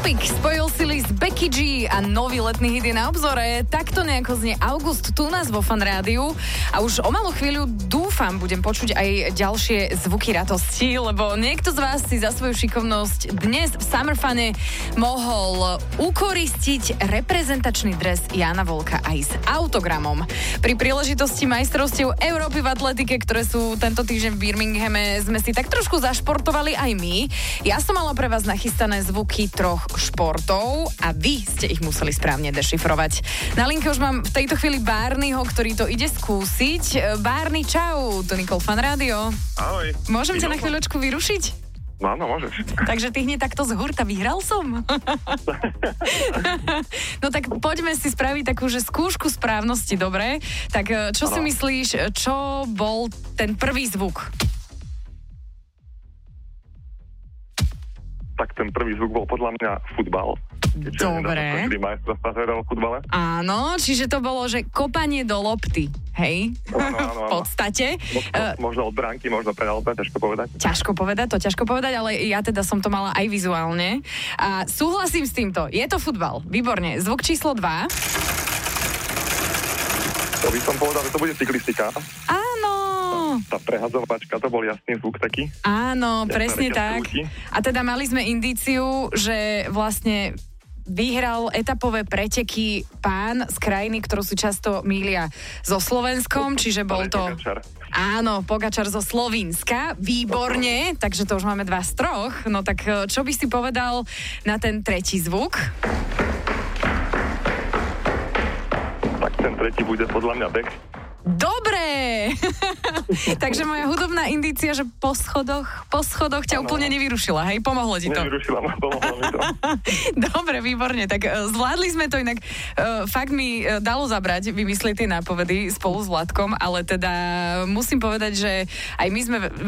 Topic spojil sily z Becky G a nový letný hit je na obzore. Takto nejako znie August tu nás vo Fan Rádiu a už o malú chvíľu dúfam, budem počuť aj ďalšie zvuky radosti, lebo niekto z vás si za svoju šikovnosť dnes v Summer Fune mohol ukoristiť reprezentačný dres Jána Volka aj s autogramom. Pri príležitosti majstrovstiev Európy v atletike, ktoré sú tento týždeň v Birminghame, sme si tak trošku zašportovali aj my. Ja som mala pre vás nachystané zvuky troch športov a vy ste ich museli správne dešifrovať. Na linke už mám v tejto chvíli Barneyho, ktorý to ide skúsiť. Barney, čau, to Nicole Fan Rádio. Ahoj. Môžem ťa na chvíľočku vyrušiť? No, môžeš. Takže ty hneď takto z hurta vyhral som? No tak poďme si spraviť takú, že skúšku správnosti, dobre? Tak čo si myslíš, čo bol ten prvý zvuk? Tak ten prvý zvuk bol podľa mňa futbal. Dobre. V futbale. Áno, čiže to bolo, že kopanie do lopty, hej? Áno. V podstate. Možno od bránky, možno penálta, ťažko povedať. Ťažko povedať, ale ja teda som to mala aj vizuálne. A súhlasím s týmto. Je to futbal. Výborne. Zvuk číslo 2. To by som povedal, že to bude cyklistika. Áno. Tá prehadzovačka, to bol jasný zvuk taký. Áno, presne tak. A teda mali sme indíciu, že vlastne vyhral etapové preteky pán z krajiny, ktorú si často mýlia so Slovenskom, čiže bol to... Pogačar. Áno, Pogačar zo Slovinska. Výborne, takže to už máme 2 z 3. No tak čo by si povedal na ten tretí zvuk? Tak ten tretí bude podľa mňa beh. Dobre! Takže moja hudobná indícia, že po schodoch ťa úplne nevyrušila, hej? Pomohlo ti to? Nevyrušila ma, pomohlo mi to. Dobre, výborne. Tak zvládli sme to inak. Fakt mi dalo zabrať vymyslieť tie nápovedy spolu s Vladkom, ale teda musím povedať, že aj my sme